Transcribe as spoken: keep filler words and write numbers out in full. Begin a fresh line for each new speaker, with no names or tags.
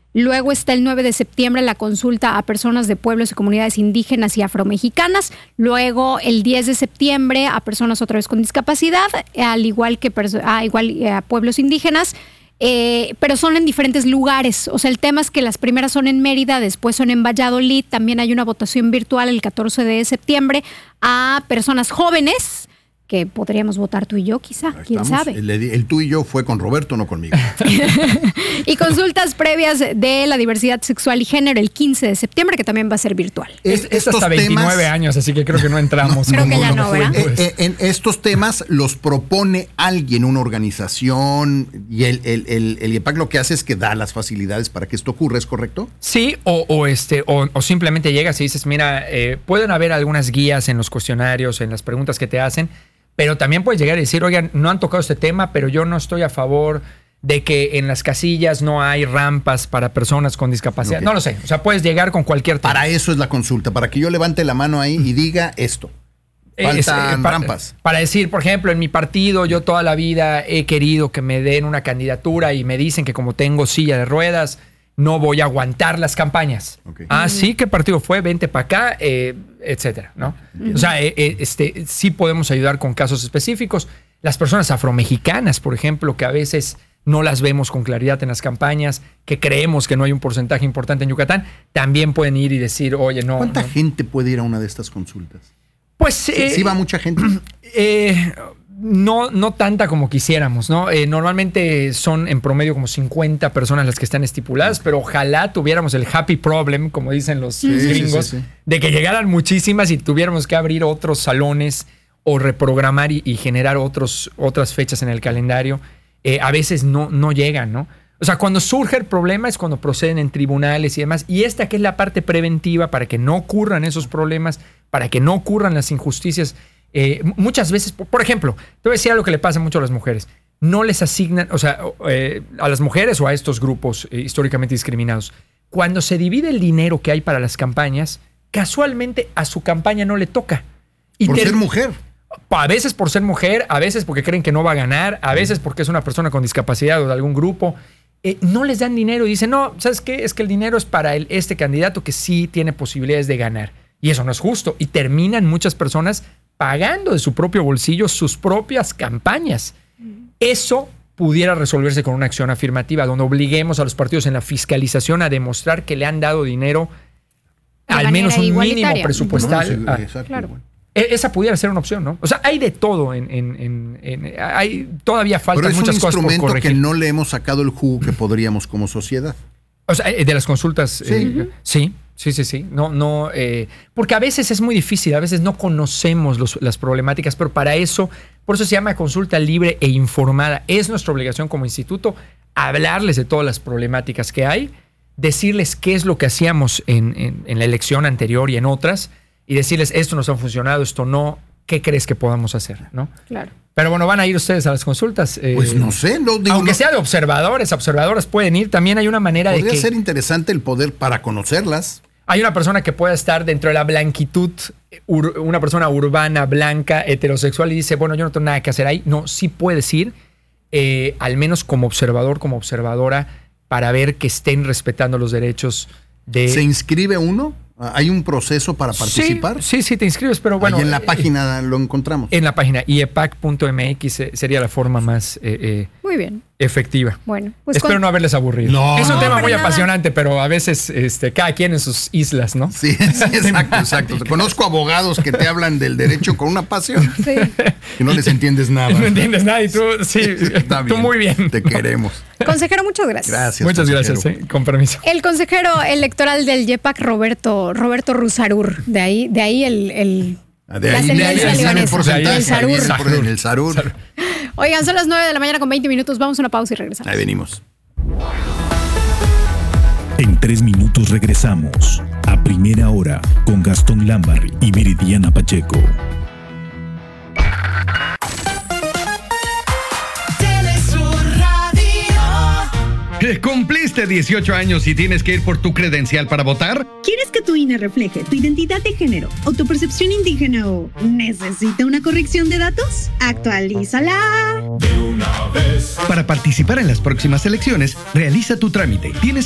Luego está el nueve de septiembre la consulta a personas de pueblos y comunidades indígenas y afromexicanas. Luego el diez de septiembre a personas otra vez con discapacidad, al igual que perso- a, igual, a pueblos indígenas. Eh, pero son en diferentes lugares. O sea, el tema es que las primeras son en Mérida, después son en Valladolid. También hay una votación virtual el catorce de septiembre a personas jóvenes, que podríamos votar tú y yo, quizá, quién sabe.
El, el tú y yo fue con Roberto, no conmigo.
Y consultas previas de la diversidad sexual y género el quince de septiembre, que también va a ser virtual.
Es, es hasta veintinueve temas, años, así que creo que no entramos.
No, creo que ya no, ¿verdad?
Eh, eh, en estos temas los propone alguien, una organización, y el, el, el, el I E P A C lo que hace es que da las facilidades para que esto ocurra, ¿es correcto?
Sí, o, o, este, o, o simplemente llegas y dices, mira, eh, pueden haber algunas guías en los cuestionarios, en las preguntas que te hacen, pero también puedes llegar y decir, oigan, no han tocado este tema, pero yo no estoy a favor de que en las casillas no hay rampas para personas con discapacidad. Okay. No lo sé. O sea, puedes llegar con cualquier tema.
Para eso es la consulta, para que yo levante la mano ahí y diga esto. Faltan es, eh, para, rampas.
Para decir, por ejemplo, en mi partido yo toda la vida he querido que me den una candidatura y me dicen que como tengo silla de ruedas, no voy a aguantar las campañas. Okay. Ah, sí, ¿qué partido fue? Vente para acá, eh, etcétera, ¿no? Uh-huh. O sea, eh, eh, este, sí podemos ayudar con casos específicos. Las personas afromexicanas, por ejemplo, que a veces no las vemos con claridad en las campañas, que creemos que no hay un porcentaje importante en Yucatán, también pueden ir y decir, oye, no.
¿Cuánta
no.
gente puede ir a una de estas consultas?
Pues
¿Sí,
eh,
¿sí va mucha gente?
Eh, no, no tanta como quisiéramos, ¿no? Eh, normalmente son en promedio como cincuenta personas las que están estipuladas, pero ojalá tuviéramos el happy problem, como dicen los
sí,
gringos,
sí, sí, sí.
de que llegaran muchísimas y tuviéramos que abrir otros salones o reprogramar y, y generar otros, otras fechas en el calendario. Eh, a veces no, no llegan, ¿no? O sea, cuando surge el problema es cuando proceden en tribunales y demás. Y esta que es la parte preventiva para que no ocurran esos problemas, para que no ocurran las injusticias. Eh, muchas veces, por, por ejemplo, te voy a decir algo que le pasa mucho a las mujeres. No les asignan, o sea, eh, a las mujeres o a estos grupos eh, históricamente discriminados. Cuando se divide el dinero que hay para las campañas, casualmente a su campaña no le toca.
Y por ter- ser mujer.
A veces por ser mujer, a veces porque creen que no va a ganar, a veces porque es una persona con discapacidad o de algún grupo. Eh, no les dan dinero y dicen, no, ¿sabes qué? Es que el dinero es para el, este candidato que sí tiene posibilidades de ganar. Y eso no es justo. Y terminan muchas personas pagando de su propio bolsillo sus propias campañas. Eso pudiera resolverse con una acción afirmativa, donde obliguemos a los partidos en la fiscalización a demostrar que le han dado dinero, de al menos un mínimo presupuestal.
No, sí, exacto.
Claro.
Esa pudiera ser una opción, ¿no? O sea, hay de todo en... en, en, en hay, todavía faltan muchas cosas por corregir.
Pero es un instrumento que no le hemos sacado el jugo que podríamos como sociedad.
O sea, de las consultas...
Sí.
Eh, sí, sí, sí, sí. No, no, eh, porque a veces es muy difícil, a veces no conocemos los, las problemáticas, pero para eso, por eso se llama consulta libre e informada. Es nuestra obligación como instituto hablarles de todas las problemáticas que hay, decirles qué es lo que hacíamos en, en, en la elección anterior y en otras, y decirles, esto nos ha funcionado, esto no, ¿qué crees que podamos hacer? ¿No?
Claro.
Pero bueno, ¿van a ir ustedes a las consultas? Eh,
pues no sé. No, digo,
aunque
no,
sea de observadores, observadoras pueden ir. También hay una manera de que...
Podría ser interesante el poder para conocerlas.
Hay una persona que pueda estar dentro de la blanquitud, ur, una persona urbana, blanca, heterosexual, y dice, bueno, yo no tengo nada que hacer ahí. No, sí puedes ir, eh, al menos como observador, como observadora, para ver que estén respetando los derechos de...
¿Se inscribe uno? ¿Hay un proceso para participar?
Sí, sí, sí, te inscribes, pero bueno...
Ahí en la página eh, lo encontramos.
En la página i e p a c punto m x sería la forma más eh, eh,
muy bien.
efectiva.
Bueno, pues
espero
con...
no haberles aburrido.
No,
es un
no,
tema
no,
muy
nada.
apasionante, pero a veces este, cada quien en sus islas, ¿no?
Sí, sí, exacto, exacto. Conozco abogados que te hablan del derecho con una pasión.
Sí.
Que no les entiendes nada.
No entiendes nada y tú, sí,
Está
tú
bien,
muy bien.
Te queremos.
Consejero, muchas gracias.
Gracias.
Muchas
consejero.
gracias, eh, con permiso.
El consejero electoral del I E P A C, Roberto, Roberto Rusarur. De ahí, de ahí el, el
De ahí,
la
de ahí,
ascendencia
ahí viene el
libanesa.
porcentaje.
El Sarur.
Ahí viene el por- En el Sarur.
Oigan, son las nueve de la mañana con veinte minutos. Vamos a una pausa y regresamos.
Ahí venimos.
En tres minutos regresamos a Primera Hora con Gastón Lambarri y Viridiana Pacheco.
¿Cumpliste dieciocho años y tienes que ir por tu credencial para votar?
¿Quieres que tu I N E refleje tu identidad de género o tu percepción indígena o necesita una corrección de datos? ¡Actualízala!
Para participar en las próximas elecciones, realiza tu trámite. Tienes